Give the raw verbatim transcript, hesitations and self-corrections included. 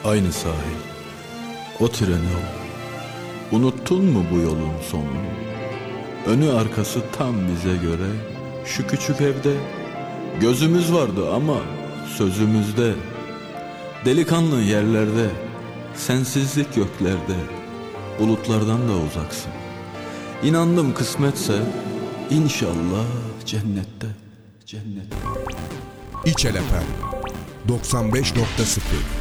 Aynı sahil, o tren yol. Unuttun mu bu yolun sonunu? Önü arkası tam bize göre. Şu küçük evde gözümüz vardı ama sözümüzde. Delikanlı yerlerde, sensizlik göklerde. Bulutlardan da uzaksın. İnandım kısmetse, inşallah cennette. Cennette. İç Elefer doksan beş nokta sıfır